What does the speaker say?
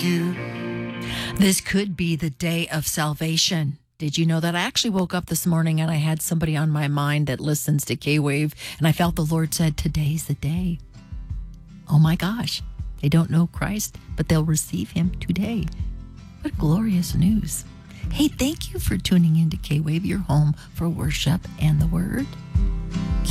you. This could be the day of salvation. Did you know that? I actually woke up this morning and I had somebody on my mind that listens to K-Wave, and I felt the Lord said, today's the day. Oh my gosh. They don't know Christ, but they'll receive him today. What glorious news. Hey, thank you for tuning into K-Wave, your home for worship and the word.